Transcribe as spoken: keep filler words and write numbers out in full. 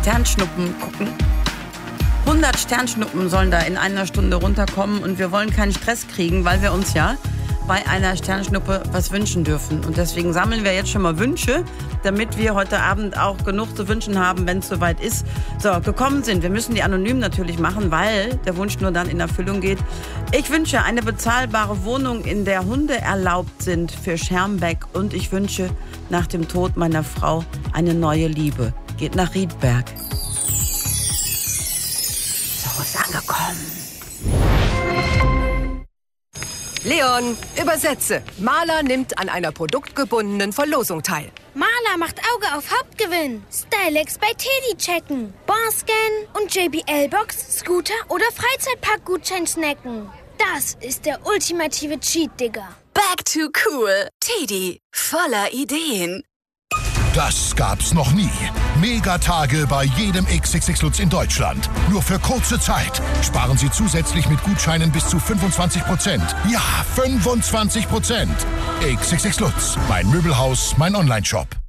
Sternschnuppen gucken. hundert Sternschnuppen sollen da in einer Stunde runterkommen und wir wollen keinen Stress kriegen, weil wir uns ja bei einer Sternschnuppe was wünschen dürfen. Und deswegen sammeln wir jetzt schon mal Wünsche, damit wir heute Abend auch genug zu wünschen haben, wenn es soweit ist. So, gekommen sind. Wir müssen die anonym natürlich machen, weil der Wunsch nur dann in Erfüllung geht. Ich wünsche eine bezahlbare Wohnung, in der Hunde erlaubt sind für Schermbeck. Und ich wünsche nach dem Tod meiner Frau eine neue Liebe. Geht nach Riedberg. So, ist angekommen. Leon, übersetze. Maler nimmt an einer produktgebundenen Verlosung teil. Maler macht Auge auf Hauptgewinn. Stylex bei Teddy checken. Barscan und J B L-Box, Scooter oder Freizeitpark-Gutschein snacken. Das ist der ultimative Cheat, Digga. Back to cool. Teddy, voller Ideen. Das gab's noch nie. Megatage bei jedem X X X Lutz in Deutschland. Nur für kurze Zeit. Sparen Sie zusätzlich mit Gutscheinen bis zu fünfundzwanzig Prozent. Ja, fünfundzwanzig Prozent. X X X Lutz. Mein Möbelhaus, mein Onlineshop.